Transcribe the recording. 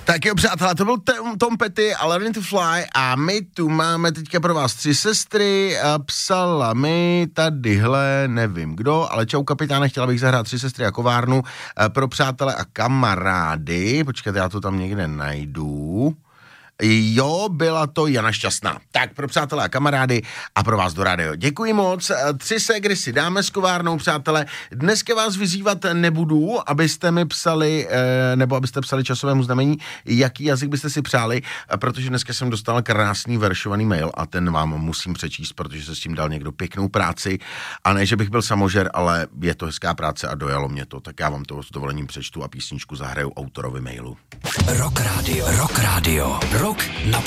Tak jo, přátelé, to byl Tom Petty a Learning to Fly a my tu máme teďka pro vás 3 sestry a psala mi tadyhle, nevím kdo, ale čau kapitáne, chtěla bych zahrát 3 sestry a kovárnu pro přátele a kamarády. Počkejte, já to tam někde najdu. Jo, byla to Jana Šťastná. Tak pro přátelé a kamarády a pro vás do rádio. Děkuji moc. 3 ségry si dáme s kovárnou, přátelé. Dneska vás vyzývat nebudu, abyste mi psali, nebo abyste psali časovému znamení, jaký jazyk byste si přáli, protože dneska jsem dostal krásný veršovaný mail a ten vám musím přečíst, protože se s tím dal někdo pěknou práci. A ne, že bych byl samožer, ale je to hezká práce a dojalo mě to. Tak já vám to s dovolením přečtu a písničku zahraju autorovi mailu. Rock Radio. Rock Radio. Rock na